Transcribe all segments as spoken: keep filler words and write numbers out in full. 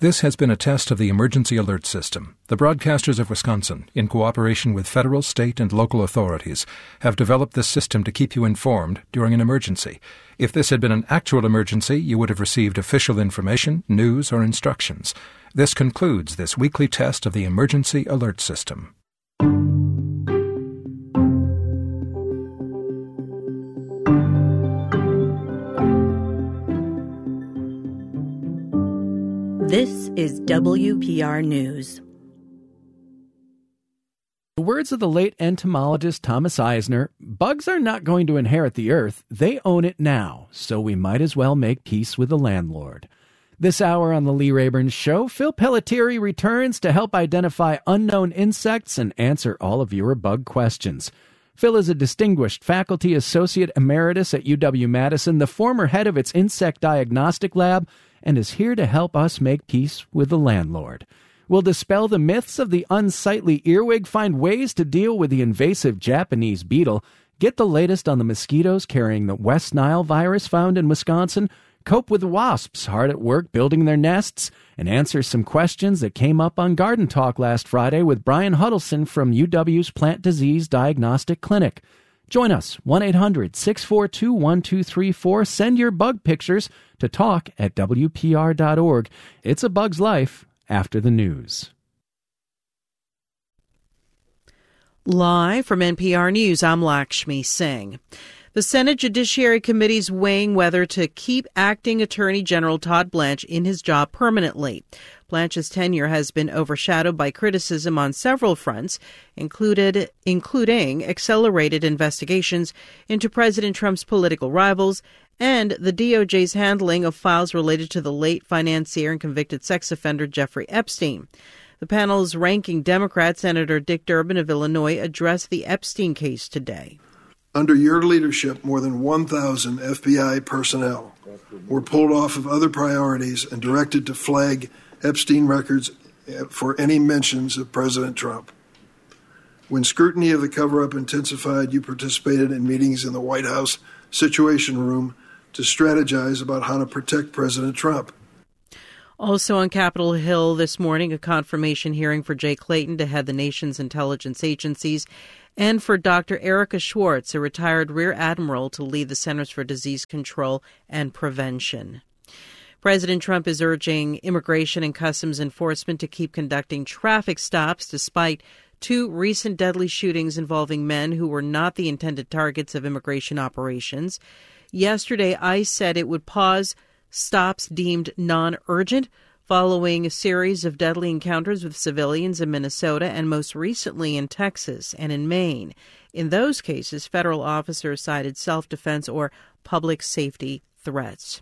This has been a test of the Emergency Alert System. The Broadcasters of Wisconsin, in cooperation with federal, state, and local authorities, have developed this system to keep you informed during an emergency. If this had been an actual emergency, you would have received official information, news, or instructions. This concludes this weekly test of the Emergency Alert System. This is W P R News. The words of the late entomologist Thomas Eisner, bugs are not going to inherit the earth. They own it now, so we might as well make peace with the landlord. This hour on the Lee Rayburn Show, Phil Pelletieri returns to help identify unknown insects and answer all of your bug questions. Phil is a distinguished faculty associate emeritus at U W-Madison, the former head of its insect diagnostic lab, and is here to help us make peace with the landlord. We'll dispel the myths of the unsightly earwig, find ways to deal with the invasive Japanese beetle, get the latest on the mosquitoes carrying the West Nile virus found in Wisconsin, cope with wasps hard at work building their nests, and answer some questions that came up on Garden Talk last Friday with Brian Huddleston from U W's Plant Disease Diagnostic Clinic. Join us, one eight hundred six four two one two three four. Send your bug pictures to talk at W P R dot org. It's a bug's life after the news. Live from N P R News, I'm Lakshmi Singh. The Senate Judiciary Committee is weighing whether to keep acting Attorney General Todd Blanche in his job permanently. Blanche's tenure has been overshadowed by criticism on several fronts, included, including accelerated investigations into President Trump's political rivals and the D O J's handling of files related to the late financier and convicted sex offender Jeffrey Epstein. The panel's ranking Democrat, Senator Dick Durbin of Illinois, addressed the Epstein case today. Under your leadership, more than one thousand F B I personnel were pulled off of other priorities and directed to flag Epstein records for any mentions of President Trump. When scrutiny of the cover-up intensified, you participated in meetings in the White House Situation Room to strategize about how to protect President Trump. Also on Capitol Hill this morning, a confirmation hearing for Jay Clayton to head the nation's intelligence agencies, and for Doctor Erica Schwartz, a retired Rear Admiral, to lead the Centers for Disease Control and Prevention. President Trump is urging Immigration and Customs Enforcement to keep conducting traffic stops despite two recent deadly shootings involving men who were not the intended targets of immigration operations. Yesterday, ICE said it would pause stops deemed non-urgent following a series of deadly encounters with civilians in Minnesota and most recently in Texas and in Maine. In those cases, federal officers cited self-defense or public safety threats.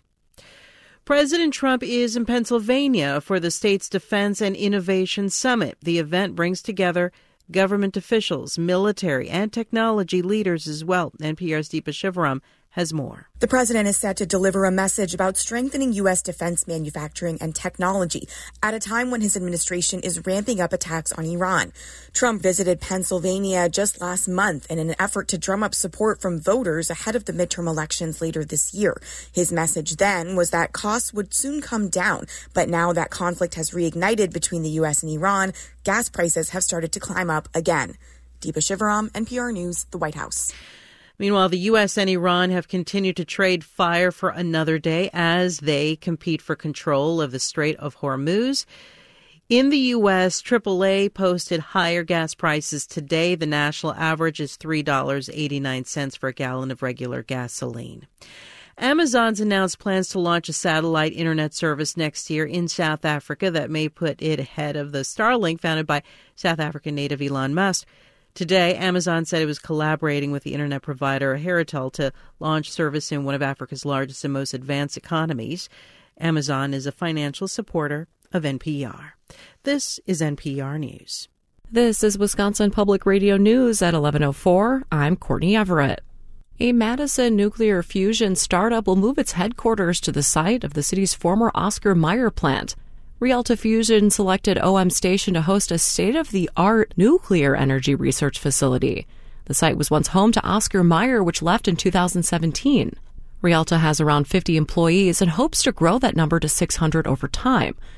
President Trump is in Pennsylvania for the state's Defense and Innovation Summit. The event brings together government officials, military, and technology leaders as well. N P R's Deepa Shivaram has more. The president is set to deliver a message about strengthening U S defense manufacturing and technology at a time when his administration is ramping up attacks on Iran. Trump visited Pennsylvania just last month in an effort to drum up support from voters ahead of the midterm elections later this year. His message then was that costs would soon come down, but now that conflict has reignited between the U S and Iran, gas prices have started to climb up again. Deepa Shivaram, N P R News, the White House. Meanwhile, the U S and Iran have continued to trade fire for another day as they compete for control of the Strait of Hormuz. In the U S, triple A posted higher gas prices today. The national average is three dollars and eighty-nine cents for a gallon of regular gasoline. Amazon's announced plans to launch a satellite internet service next year in South Africa that may put it ahead of the Starlink founded by South African native Elon Musk. Today, Amazon said it was collaborating with the internet provider Heritel to launch service in one of Africa's largest and most advanced economies. Amazon is a financial supporter of N P R. This is N P R News. This is Wisconsin Public Radio News at eleven oh four. I'm Courtney Everett. A Madison nuclear fusion startup will move its headquarters to the site of the city's former Oscar Mayer plant. Rialta Fusion selected O M Station to host a state-of-the-art nuclear energy research facility. The site was once home to Oscar Mayer, which left in two thousand seventeen. Rialta has around fifty employees and hopes to grow that number to six hundred over time.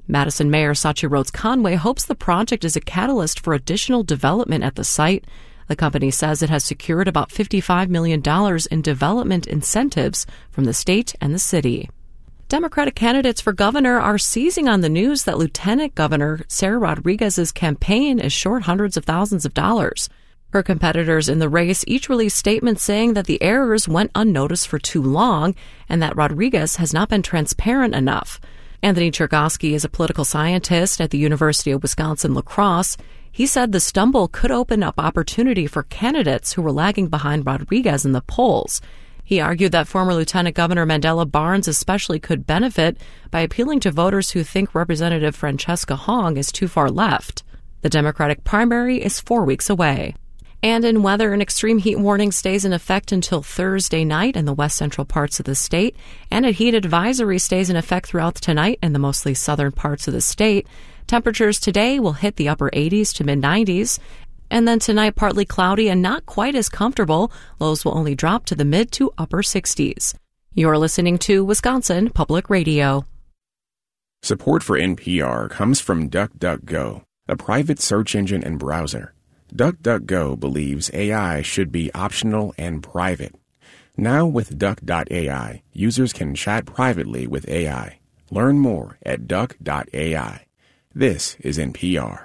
Madison Mayor Sachi Rhodes Conway hopes the project is a catalyst for additional development at the site. The company says it has secured about fifty-five million dollars in development incentives from the state and the city. Democratic candidates for governor are seizing on the news that Lieutenant Governor Sarah Rodriguez's campaign is short hundreds of thousands of dollars. Her competitors in the race each released statements saying that the errors went unnoticed for too long and that Rodriguez has not been transparent enough. Anthony Chergosky is a political scientist at the University of Wisconsin-La Crosse. He said the stumble could open up opportunity for candidates who were lagging behind Rodriguez in the polls. He argued that former Lieutenant Governor Mandela Barnes especially could benefit by appealing to voters who think Representative Francesca Hong is too far left. The Democratic primary is four weeks away. And in weather, an extreme heat warning stays in effect until Thursday night in the west central parts of the state, and a heat advisory stays in effect throughout tonight in the mostly southern parts of the state. Temperatures today will hit the upper eighties to mid nineties, and then tonight partly cloudy and not quite as comfortable. Lows will only drop to the mid to upper sixties. You're listening to Wisconsin Public Radio. Support for N P R comes from DuckDuckGo, a private search engine and browser. DuckDuckGo believes A I should be optional and private. Now with Duck dot A I, users can chat privately with A I. Learn more at Duck dot A I. This is N P R.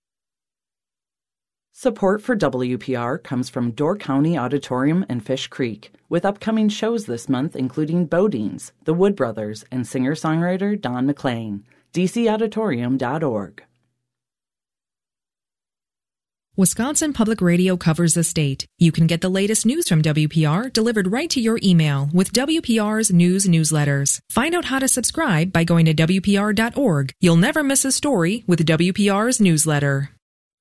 Support for W P R comes from Door County Auditorium and Fish Creek, with upcoming shows this month including Bodines, The Wood Brothers, and singer-songwriter Don McLean. D C auditorium dot org. Wisconsin Public Radio covers the state. You can get the latest news from W P R delivered right to your email with W P R's news newsletters. Find out how to subscribe by going to W P R dot org. You'll never miss a story with W P R's newsletter.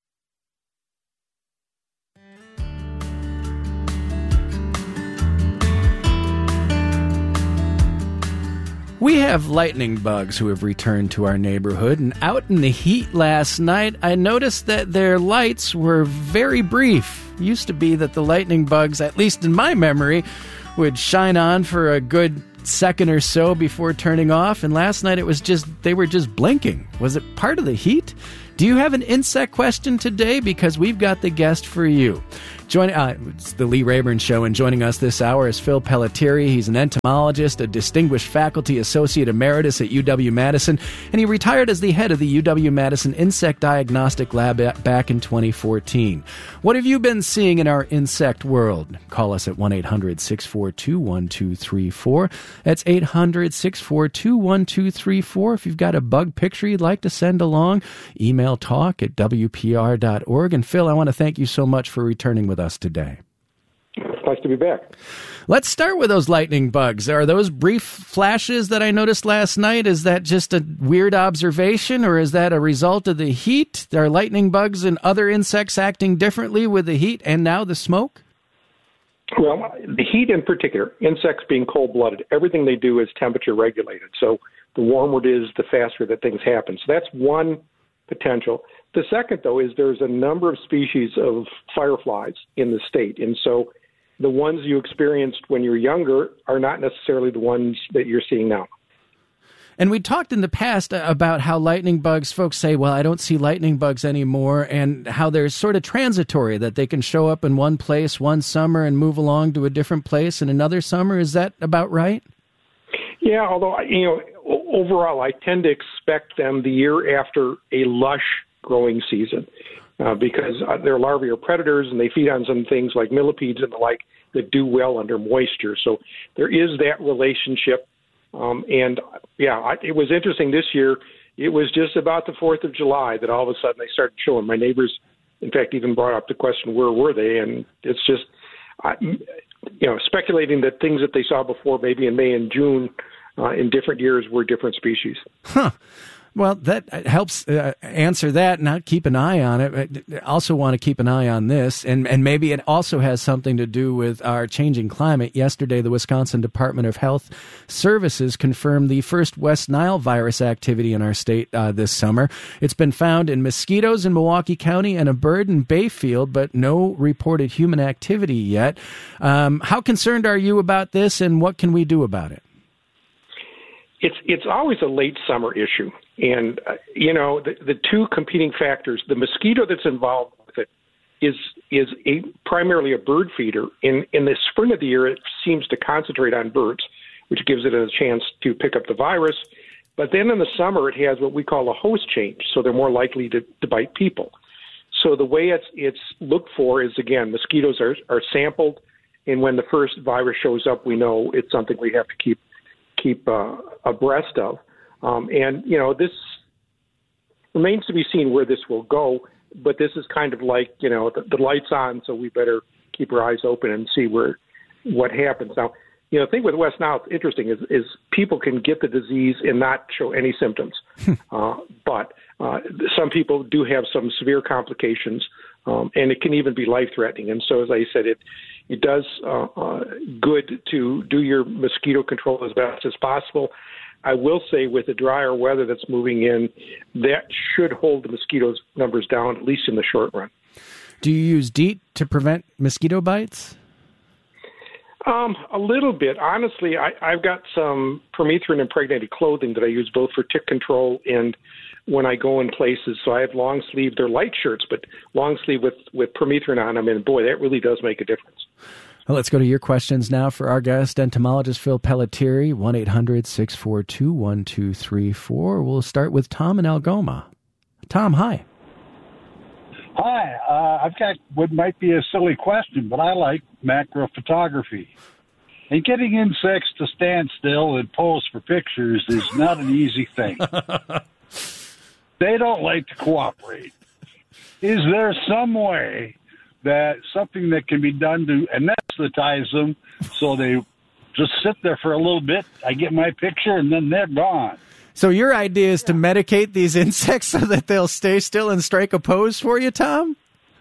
We have lightning bugs who have returned to our neighborhood, and out in the heat last night, I noticed that their lights were very brief. It used to be that the lightning bugs, at least in my memory, would shine on for a good second or so before turning off, and last night it was just, they were just blinking. Was it part of the heat? Do you have an insect question today? Because we've got the guest for you. Join, uh, it's the Lee Rayburn Show, and joining us this hour is Phil Pelletieri. He's an entomologist, a distinguished faculty associate emeritus at U W-Madison, and he retired as the head of the U W-Madison Insect Diagnostic Lab back in twenty fourteen. What have you been seeing in our insect world? Call us at one eight hundred six four two one two three four. That's eight hundred six four two one two three four. If you've got a bug picture you'd like to send along, email talk at W P R dot org. And Phil, I want to thank you so much for returning with us today. It's nice to be back. Let's start with those lightning bugs. Are those brief flashes that I noticed last night, is that just a weird observation, or is that a result of the heat? Are lightning bugs and other insects acting differently with the heat and now the smoke? Well, the heat in particular, insects being cold-blooded, everything they do is temperature regulated. So the warmer it is, the faster that things happen. So that's one potential. The second, though, is there's a number of species of fireflies in the state. And so the ones you experienced when you were younger are not necessarily the ones that you're seeing now. And we talked in the past about how lightning bugs, folks say, well, I don't see lightning bugs anymore, and how they're sort of transitory, that they can show up in one place one summer and move along to a different place in another summer. Is that about right? Yeah, although, you know, overall, I tend to expect them the year after a lush growing season uh, because their larvae are predators and they feed on some things like millipedes and the like that do well under moisture. So there is that relationship. Um, and, yeah, I, it was interesting this year. It was just about the fourth of July that all of a sudden they started showing. My neighbors, in fact, even brought up the question, where were they? And it's just, I, you know, speculating that things that they saw before, maybe in May and June, uh, in different years, were different species. Huh. Well, that helps uh, answer that, not keep an eye on it. I also want to keep an eye on this, and, and maybe it also has something to do with our changing climate. Yesterday, the Wisconsin Department of Health Services confirmed the first West Nile virus activity in our state uh, this summer. It's been found in mosquitoes in Milwaukee County and a bird in Bayfield, but no reported human activity yet. Um, how concerned are you about this, and what can we do about it? it's it's always a late summer issue. And, uh, you know, the, the two competing factors, the mosquito that's involved with it is is a primarily a bird feeder. In, in the spring of the year, it seems to concentrate on birds, which gives it a chance to pick up the virus. But then in the summer, it has what we call a host change, so they're more likely to, to bite people. So the way it's it's looked for is, again, mosquitoes are, are sampled, and when the first virus shows up, we know it's something we have to keep keep uh, abreast of. Um, and, you know, this remains to be seen where this will go, but this is kind of like, you know, the, the light's on, so we better keep our eyes open and see where what happens. Now, you know, the thing with West Nile, it's interesting, is, is people can get the disease and not show any symptoms. uh, but uh, some people do have some severe complications, um, and it can even be life-threatening. And so, as I said, it it does uh, uh, good to do your mosquito control as best as possible. I will say with the drier weather that's moving in, that should hold the mosquito numbers down, at least in the short run. Do you use DEET to prevent mosquito bites? Um, a little bit. Honestly, I, I've got some permethrin impregnated clothing that I use both for tick control and when I go in places. So I have long sleeve. They're light shirts, but long sleeve with, with permethrin on them. And boy, that really does make a difference. Well, let's go to your questions now for our guest, entomologist Phil Pelletieri, one eight hundred six four two one two three four. We'll start with Tom in Algoma. Tom, hi. Hi, uh, I've got what might be a silly question, but I like macro photography. And getting insects to stand still and pose for pictures is not an easy thing. They don't like to cooperate. Is there some way that something that can be done to anesthetize them so they just sit there for a little bit, I get my picture, and then they're gone? So your idea is to medicate these insects so that they'll stay still and strike a pose for you, Tom?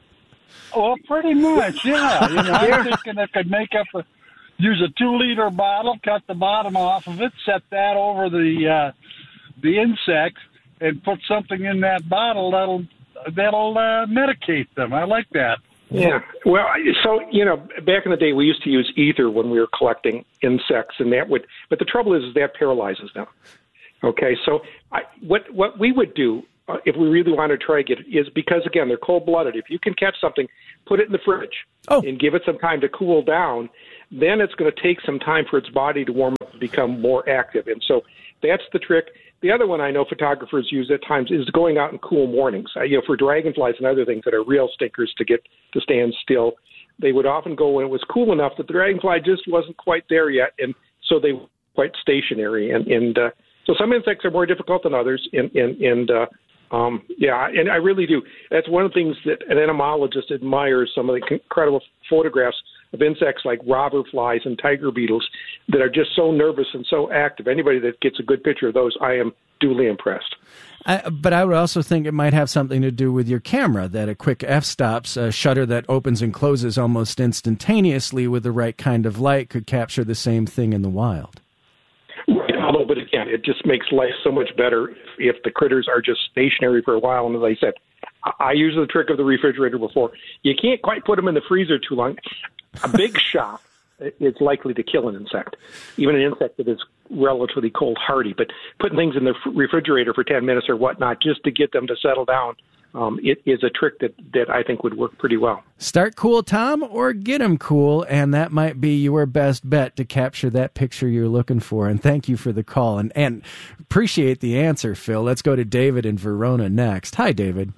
Well, pretty much, yeah. You know, I'm thinking I could make up a, use a two-liter bottle, cut the bottom off of it, set that over the uh, the insect, and put something in that bottle that'll that'll uh, medicate them. I like that. Yeah. Well, so, you know, back in the day, we used to use ether when we were collecting insects, and that would, but the trouble is, is that paralyzes them. Okay, so I, what what we would do uh, if we really want to try to get it is, because, again, they're cold-blooded. If you can catch something, put it in the fridge oh. and give it some time to cool down. Then it's going to take some time for its body to warm up and become more active. And so that's the trick. The other one I know photographers use at times is going out in cool mornings. Uh, you know, for dragonflies and other things that are real stinkers to get to stand still, they would often go when it was cool enough that the dragonfly just wasn't quite there yet, and so they were quite stationary. And, and uh, so some insects are more difficult than others, and, and, and uh, um, yeah, and I really do. That's one of the things that an entomologist admires, some of the incredible photographs of insects like robber flies and tiger beetles that are just so nervous and so active. Anybody that gets a good picture of those, I am duly impressed. I, but I would also think it might have something to do with your camera, that a quick f-stops, a shutter that opens and closes almost instantaneously with the right kind of light could capture the same thing in the wild. Right, although, but again, it just makes life so much better if, if the critters are just stationary for a while. And as I said, I use the trick of the refrigerator before. You can't quite put them in the freezer too long. A big shock is likely to kill an insect, even an insect that is relatively cold hardy. But putting things in the refrigerator for ten minutes or whatnot just to get them to settle down, um, it is a trick that, that I think would work pretty well. Start cool, Tom, or get them cool, and that might be your best bet to capture that picture you're looking for. And thank you for the call, and, and appreciate the answer, Phil. Let's go to David in Verona next. Hi, David.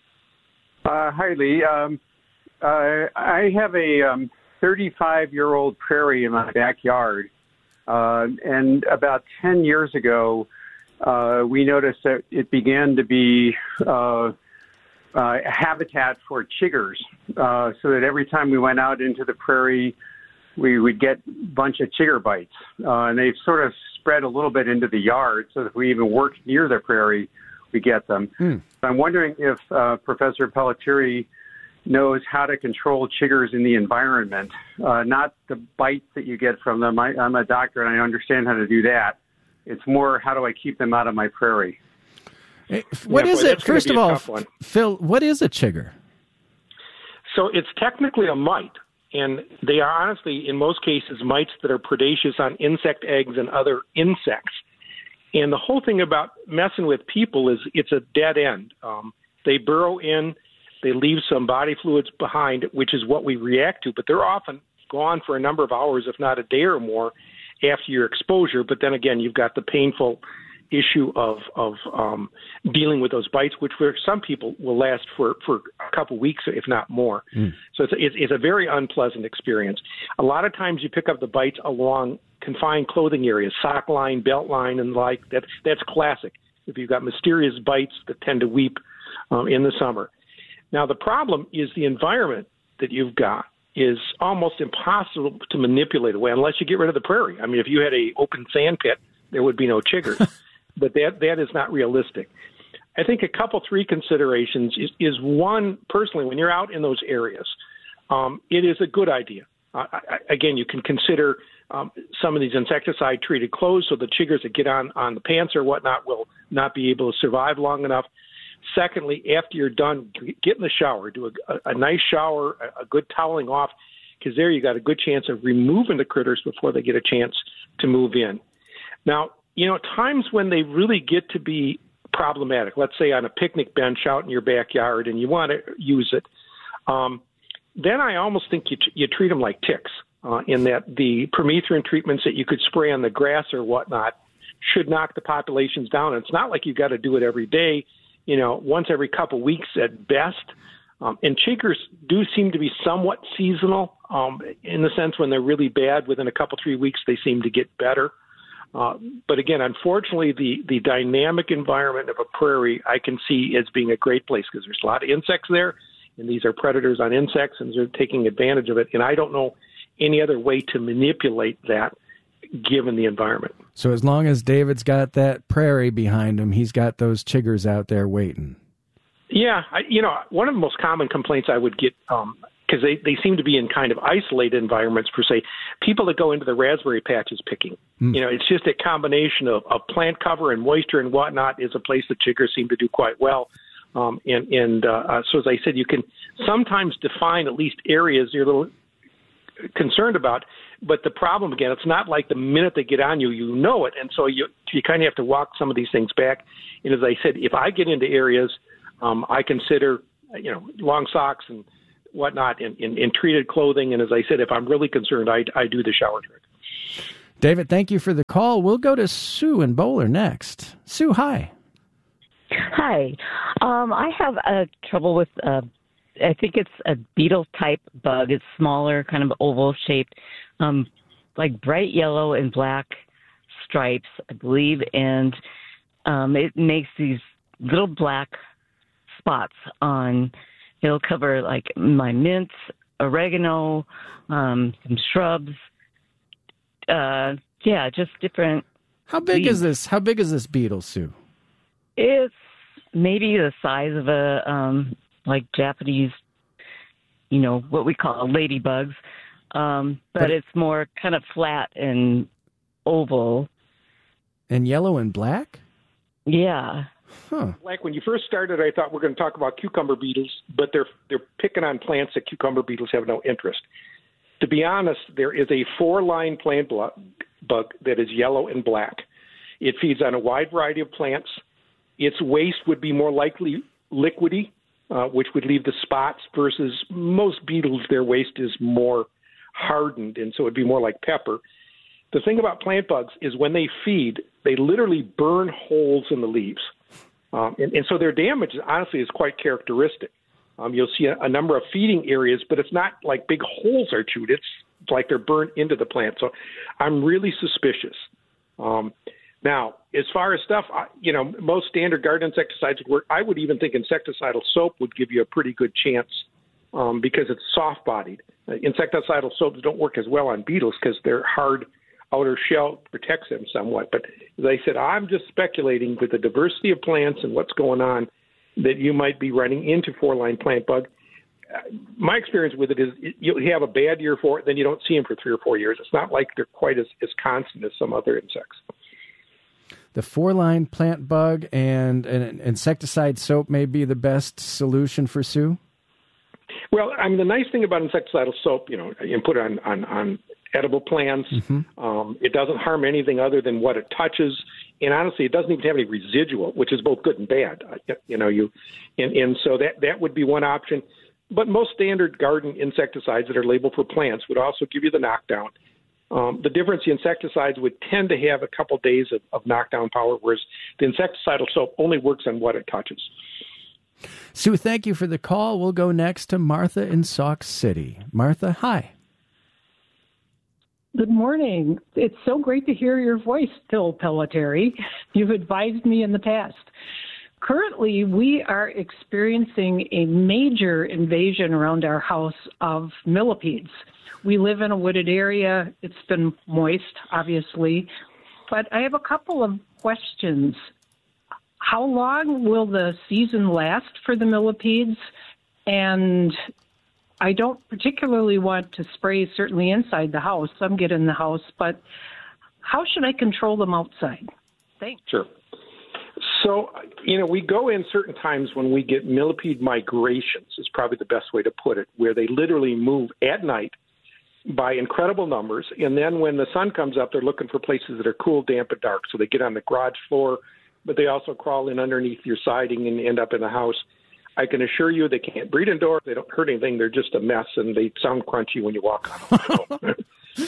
Uh, hi, Lee. Um, uh, I have a um, thirty-five-year-old prairie in my backyard, uh, and about ten years ago, uh, we noticed that it began to be uh, uh, a habitat for chiggers, uh, so that every time we went out into the prairie, we would get a bunch of chigger bites. Uh, and they've sort of spread a little bit into the yard, so that if we even work near the prairie, we get them. Mm. I'm wondering if uh, Professor Pelletieri knows how to control chiggers in the environment, uh, not the bites that you get from them. I, I'm a doctor, and I understand how to do that. It's more, how do I keep them out of my prairie? What yeah, is boy, it? First of all, Phil, what is a chigger? So it's technically a mite, and they are honestly, in most cases, mites that are predaceous on insect eggs and other insects. And the whole thing about messing with people is it's a dead end. Um, they burrow in, they leave some body fluids behind, which is what we react to, but they're often gone for a number of hours, if not a day or more, after your exposure. But then again, you've got the painful issue of of um, dealing with those bites, which for some people will last for, for a couple weeks, if not more. Mm. So it's, it's, it's a very unpleasant experience. A lot of times you pick up the bites along confined clothing areas, sock line, belt line, and like that. That's classic. If you've got mysterious bites that tend to weep um, in the summer. Now, the problem is the environment that you've got is almost impossible to manipulate away unless you get rid of the prairie. I mean, if you had a open sand pit, there would be no chiggers. But that that is not realistic. I think a couple, three considerations is, is one, personally, when you're out in those areas, um, it is a good idea. Uh, I, again, you can consider um, some of these insecticide-treated clothes so the chiggers that get on, on the pants or whatnot will not be able to survive long enough. Secondly, after you're done, get in the shower. Do a, a, a nice shower, a, a good toweling off, because there you got a good chance of removing the critters before they get a chance to move in. Now, you know, times when they really get to be problematic, let's say on a picnic bench out in your backyard and you want to use it, um, then I almost think you, you treat them like ticks uh, in that the permethrin treatments that you could spray on the grass or whatnot should knock the populations down. And it's not like you've got to do it every day, you know, once every couple weeks at best. Um, and chiggers do seem to be somewhat seasonal um, in the sense when they're really bad, within a couple, three weeks, they seem to get better. Uh, but again, unfortunately, the, the dynamic environment of a prairie I can see as being a great place because there's a lot of insects there, and these are predators on insects, and they're taking advantage of it. And I don't know any other way to manipulate that given the environment. So as long as David's got that prairie behind him, he's got those chiggers out there waiting. Yeah, I, you know, one of the most common complaints I would get, um, because they, they seem to be in kind of isolated environments per se, people that go into the raspberry patches picking. Mm. You know, it's just a combination of, of plant cover and moisture and whatnot is a place that chiggers seem to do quite well. Um, and and uh, uh, so as I said, you can sometimes define at least areas you're a little concerned about. But the problem, again, it's not like the minute they get on you, you know it. And so you you kind of have to walk some of these things back. And as I said, if I get into areas, um, I consider, you know, long socks and whatnot in, in, in treated clothing. And as I said, if I'm really concerned, I, I do the shower trick. David, thank you for the call. We'll go to Sue in Bowler next. Sue, hi. Hi. Um, I have uh, trouble with, uh, I think it's a beetle-type bug. It's smaller, kind of oval-shaped, um, like bright yellow and black stripes, I believe, and um, it makes these little black spots on. It'll cover like my mint, oregano, um, some shrubs. Uh, yeah, just different. How big leaves. is this? How big is this beetle, Sue? It's maybe the size of a um, like Japanese, you know, what we call ladybugs, um, but, but it's more kind of flat and oval. And yellow and black? Yeah. Huh. Like when you first started, I thought we're going to talk about cucumber beetles, but they're they're picking on plants that cucumber beetles have no interest. To be honest, there is a four-line plant bug that is yellow and black. It feeds on a wide variety of plants. Its waste would be more likely liquidy, uh, which would leave the spots, versus most beetles, their waste is more hardened, and so it would be more like pepper. The thing about plant bugs is when they feed, they literally burn holes in the leaves. Um, and, and so their damage, honestly, is quite characteristic. Um, you'll see a, a number of feeding areas, but it's not like big holes are chewed. It's like they're burnt into the plant. So I'm really suspicious. Um, now, as far as stuff, I, you know, most standard garden insecticides would work. I would even think insecticidal soap would give you a pretty good chance um, because it's soft-bodied. Uh, insecticidal soaps don't work as well on beetles because their hard outer shell protects them somewhat. But as I said, I'm just speculating with the diversity of plants and what's going on that you might be running into four-line plant bug. Uh, my experience with it is you have a bad year for it, then you don't see them for three or four years. It's not like they're quite as, as constant as some other insects. The four-line plant bug and an insecticide soap may be the best solution for Sue? Well, I mean, the nice thing about insecticidal soap, you know, you can put it on, on, on edible plants. Mm-hmm. Um, it doesn't harm anything other than what it touches. And honestly, it doesn't even have any residual, which is both good and bad. You know, you, and, and so that, that would be one option. But most standard garden insecticides that are labeled for plants would also give you the knockdown. Um, the difference, the insecticides would tend to have a couple days of, of knockdown power, whereas the insecticidal soap only works on what it touches. Sue, thank you for the call. We'll go next to Martha in Sauk City. Martha, hi. Good morning. It's so great to hear your voice, Phil Pelletieri. You've advised me in the past. Currently, we are experiencing a major invasion around our house of millipedes. We live in a wooded area. It's been moist, obviously. But I have a couple of questions. How long will the season last for the millipedes? And I don't particularly want to spray certainly inside the house. Some get in the house, but how should I control them outside? Thanks. Sure. So, you know, we go in certain times when we get millipede migrations, is probably the best way to put it, where they literally move at night by incredible numbers. And then when the sun comes up, they're looking for places that are cool, damp, and dark. So they get on the garage floor, but they also crawl in underneath your siding and end up in the house. I can assure you they can't breed indoors. They don't hurt anything. They're just a mess, and they sound crunchy when you walk on them.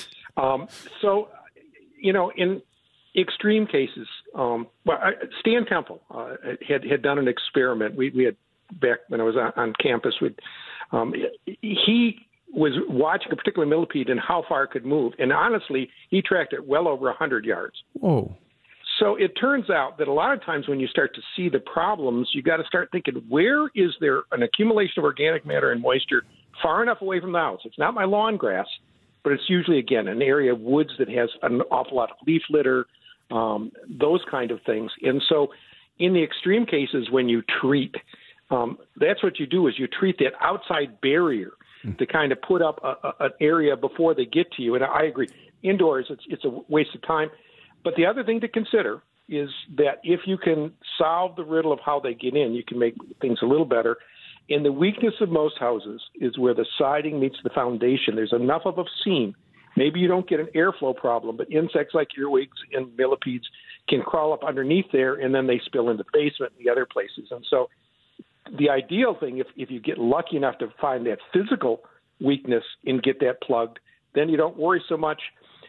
um, so, you know, in extreme cases, um, well, I, Stan Temple uh, had had done an experiment. We we had back when I was on, on campus. We um, he was watching a particular millipede and how far it could move, and honestly, he tracked it well over a hundred yards. Whoa. So it turns out that a lot of times when you start to see the problems, you got to start thinking, where is there an accumulation of organic matter and moisture far enough away from the house? It's not my lawn grass, but it's usually, again, an area of woods that has an awful lot of leaf litter, um, those kind of things. And so in the extreme cases when you treat, um, that's what you do is you treat that outside barrier to kind of put up a, a, an area before they get to you. And I agree, indoors it's it's a waste of time. But the other thing to consider is that if you can solve the riddle of how they get in, you can make things a little better. And the weakness of most houses is where the siding meets the foundation. There's enough of a seam. Maybe you don't get an airflow problem, but insects like earwigs and millipedes can crawl up underneath there, and then they spill into the basement and the other places. And so the ideal thing, if, if you get lucky enough to find that physical weakness and get that plugged, then you don't worry so much.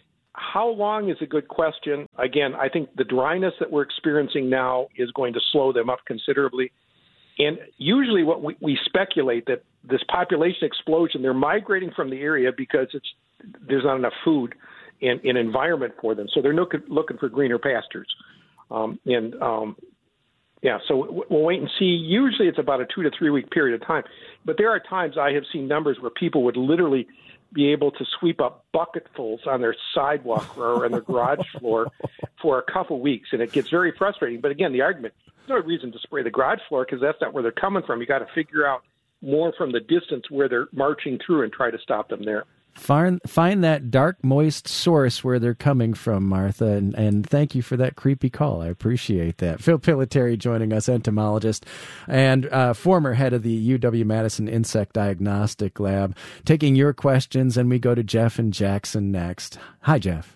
How long is a good question. Again, I think the dryness that we're experiencing now is going to slow them up considerably. And usually what we, we speculate that this population explosion, they're migrating from the area because it's there's not enough food and, and environment for them. So they're looking, looking for greener pastures. Um, and, um, yeah, so we'll wait and see. Usually it's about a two to three week period of time. But there are times I have seen numbers where people would literally be able to sweep up bucketfuls on their sidewalk or on their garage floor for a couple weeks, and it gets very frustrating. But again, the argument, there's no reason to spray the garage floor because that's not where they're coming from. You got to figure out more from the distance where they're marching through and try to stop them there. Find, find that dark, moist source where they're coming from, Martha, and, and thank you for that creepy call. I appreciate that. Phil Pelletieri joining us, entomologist and uh, former head of the U W-Madison Insect Diagnostic Lab, taking your questions, and we go to Jeff and Jackson next. Hi, Jeff.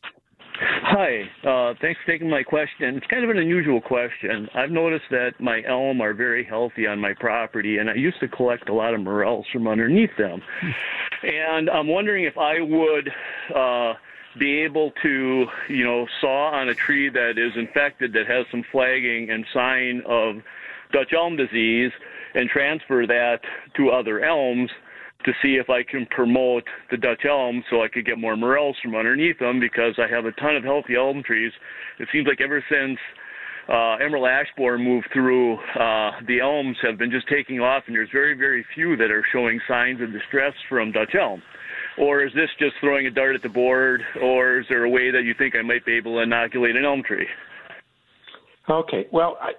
Hi. Uh, thanks for taking my question. It's kind of an unusual question. I've noticed that my elm are very healthy on my property, and I used to collect a lot of morels from underneath them. And I'm wondering if I would uh, be able to, you know, saw on a tree that is infected, that has some flagging and sign of Dutch elm disease, and transfer that to other elms to see if I can promote the Dutch elm so I could get more morels from underneath them, because I have a ton of healthy elm trees. It seems like ever since uh, emerald ash borer moved through, uh, the elms have been just taking off, and there's very, very few that are showing signs of distress from Dutch elm. Or is this just throwing a dart at the board, or is there a way that you think I might be able to inoculate an elm tree? Okay, well, I,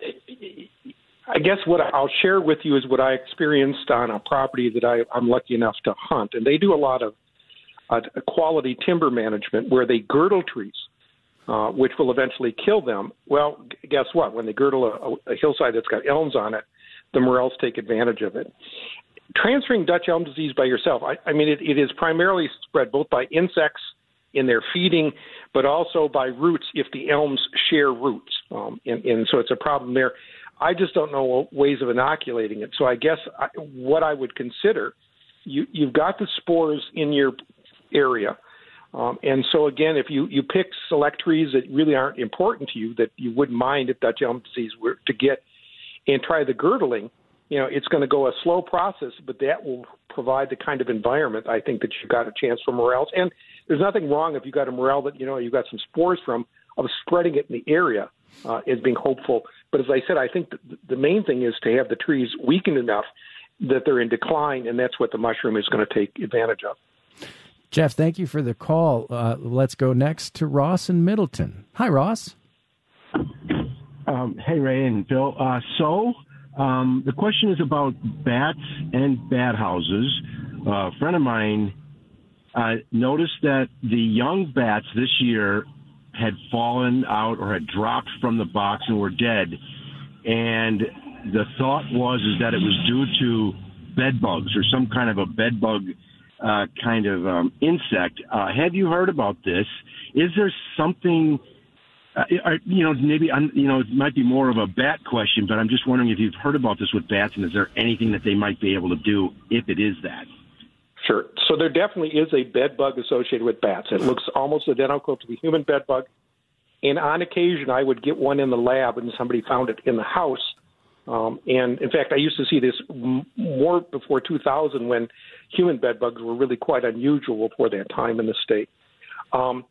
I guess what I'll share with you is what I experienced on a property that I, I'm lucky enough to hunt. And they do a lot of uh, quality timber management where they girdle trees, uh, which will eventually kill them. Well, g- guess what? When they girdle a, a hillside that's got elms on it, the morels take advantage of it. Transferring Dutch elm disease by yourself, I, I mean, it, it is primarily spread both by insects in their feeding, but also by roots if the elms share roots. Um, and, and so it's a problem there. I just don't know ways of inoculating it. So I guess I, what I would consider, you, you've got the spores in your area. Um, and so, again, if you, you pick select trees that really aren't important to you, that you wouldn't mind if Dutch elm disease were to get, and try the girdling, you know, it's going to go a slow process, but that will provide the kind of environment, I think, that you've got a chance for morels. And there's nothing wrong if you've got a morel that, you know, you've got some spores from, of spreading it in the area uh, as being hopeful. But as I said, I think the main thing is to have the trees weakened enough that they're in decline, and that's what the mushroom is going to take advantage of. Jeff, thank you for the call. Uh, let's go next to Ross in Middleton. Hi, Ross. Um, hey, Ray and Bill. Uh, so um, the question is about bats and bat houses. Uh, a friend of mine uh, noticed that the young bats this year had fallen out or had dropped from the box and were dead. And the thought was is that it was due to bed bugs or some kind of a bed bug uh, kind of um, insect. Uh, have you heard about this? Is there something, uh, are, you know, maybe, I'm, you know, it might be more of a bat question, but I'm just wondering if you've heard about this with bats, and is there anything that they might be able to do if it is that? Sure. So there definitely is a bed bug associated with bats. It looks almost identical to the human bed bug. And on occasion, I would get one in the lab and somebody found it in the house. Um, and, in fact, I used to see this m- more before two thousand when human bed bugs were really quite unusual for that time in the state. Um,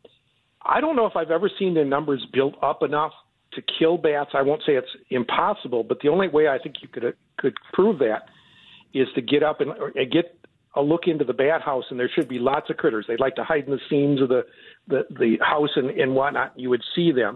I don't know if I've ever seen their numbers build up enough to kill bats. I won't say it's impossible, but the only way I think you could uh, could prove that is to get up and, and get a look into the bat house, and there should be lots of critters. They'd like to hide in the seams of the, the, the house and, and whatnot. You would see them.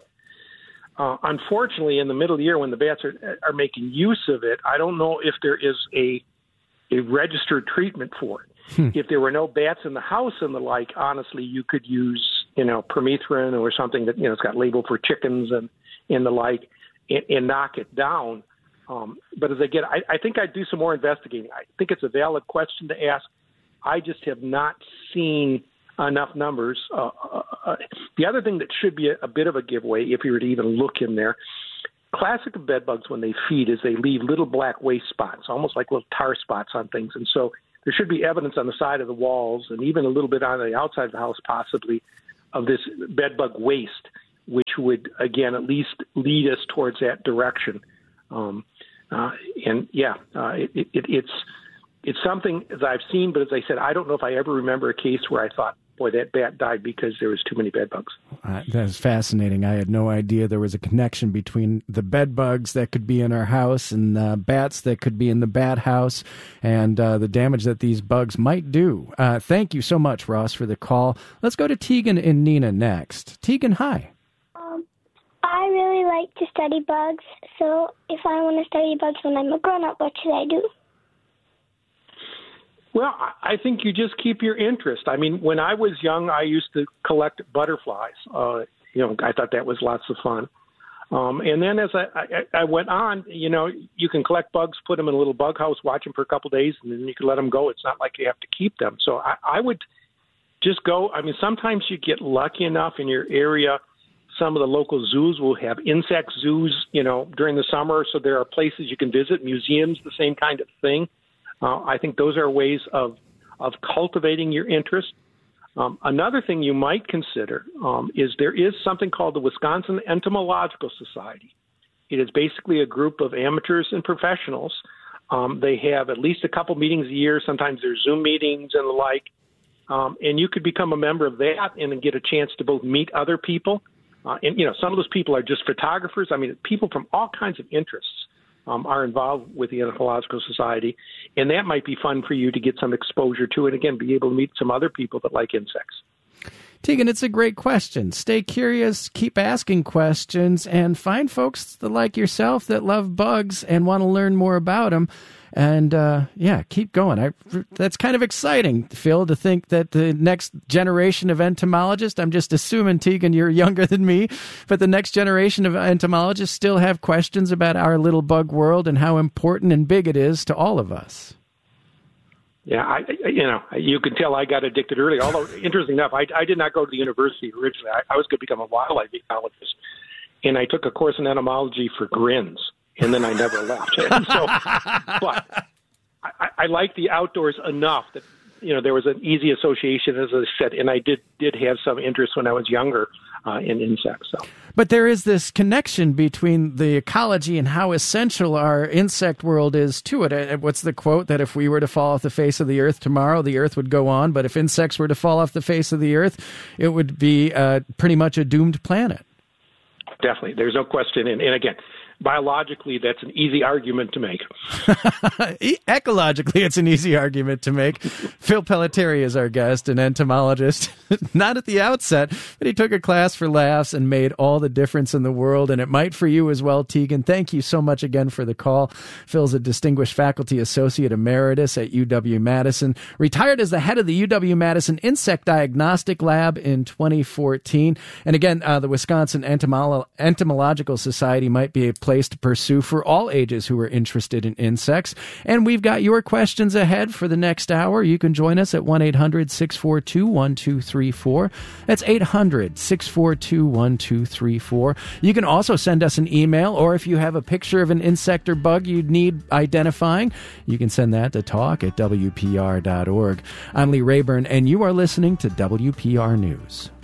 Uh, unfortunately, in the middle of the year when the bats are, are making use of it, I don't know if there is a a registered treatment for it. Hmm. If there were no bats in the house and the like, honestly, you could use, you know, permethrin or something that, you know, it's got labeled for chickens and, and the like, and, and knock it down. Um, but as I get, I, I think I'd do some more investigating. I think it's a valid question to ask. I just have not seen enough numbers. Uh, uh, the other thing that should be a, a bit of a giveaway, if you were to even look in there, classic of bed bugs when they feed is they leave little black waste spots, almost like little tar spots on things. And so there should be evidence on the side of the walls and even a little bit on the outside of the house possibly of this bed bug waste, which would, again, at least lead us towards that direction. Um, uh, and, yeah, uh, it, it, it's it's something that I've seen, but as I said, I don't know if I ever remember a case where I thought, boy, that bat died because there was too many bed bugs. Uh, that's fascinating. I had no idea there was a connection between the bed bugs that could be in our house and uh, bats that could be in the bat house and uh, the damage that these bugs might do. Uh, thank you so much, Ross, for the call. Let's go to Tegan and Nina next. Tegan, hi. Um, I really like to study bugs, so if I want to study bugs when I'm a grown-up, what should I do? Well, I think you just keep your interest. I mean, when I was young, I used to collect butterflies. Uh, you know, I thought that was lots of fun. Um, and then as I, I, I went on, you know, you can collect bugs, put them in a little bug house, watch them for a couple of days, and then you can let them go. It's not like you have to keep them. So I, I would just go. I mean, sometimes you get lucky enough in your area. Some of the local zoos will have insect zoos, you know, during the summer. So there are places you can visit, museums, the same kind of thing. Uh, I think those are ways of of cultivating your interest. Um, another thing you might consider um, is there is something called the Wisconsin Entomological Society. It is basically a group of amateurs and professionals. Um, they have at least a couple meetings a year. Sometimes there's Zoom meetings and the like. Um, and you could become a member of that and then get a chance to both meet other people. Uh, and, you know, some of those people are just photographers. I mean, people from all kinds of interests. Um, are involved with the Entomological Society, and that might be fun for you to get some exposure to, and again, be able to meet some other people that like insects. Tegan, it's a great question. Stay curious, keep asking questions, and find folks that like yourself that love bugs and want to learn more about them. And, uh, yeah, keep going. I, that's kind of exciting, Phil, to think that the next generation of entomologists, I'm just assuming, Tegan, you're younger than me, but the next generation of entomologists still have questions about our little bug world and how important and big it is to all of us. Yeah, I, you know, you can tell I got addicted early. Although, interesting enough, I, I did not go to the university originally. I, I was going to become a wildlife ecologist, and I took a course in entomology for grins, and then I never left. And so, but I, I like the outdoors enough that, you know, there was an easy association, as I said, and I did did have some interest when I was younger uh, in insects. So. But there is this connection between the ecology and how essential our insect world is to it. What's the quote? That if we were to fall off the face of the earth tomorrow, the earth would go on. But if insects were to fall off the face of the earth, it would be uh, pretty much a doomed planet. Definitely. There's no question. And, and again, biologically, that's an easy argument to make. Ecologically, it's an easy argument to make. Phil Pelletieri is our guest, an entomologist. Not at the outset, but he took a class for laughs and made all the difference in the world, and it might for you as well, Tegan. Thank you so much again for the call. Phil's a distinguished faculty associate emeritus at U W-Madison, retired as the head of the U W-Madison Insect Diagnostic Lab in twenty fourteen. And again, uh, the Wisconsin Entomolo- Entomological Society might be a place to pursue for all ages who are interested in insects. And we've got your questions ahead for the next hour. You can join us at one eight hundred six four two one two three four. That's eight hundred six four two one two three four. You can also send us an email, or if you have a picture of an insect or bug you need identifying, you can send that to talk at W P R dot org. I'm Lee Rayburn, and you are listening to W P R News.